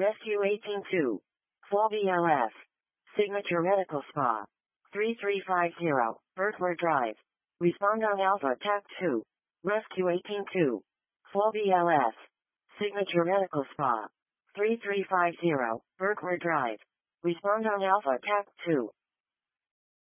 Rescue 182. Fall BLS. Signature Medical Spa. 3350, Berkmer Drive. Respond on Alpha TAC 2. Rescue 182. Fall BLS. Signature Medical Spa. 3350, Berkmer Drive. Respond on Alpha TAC 2.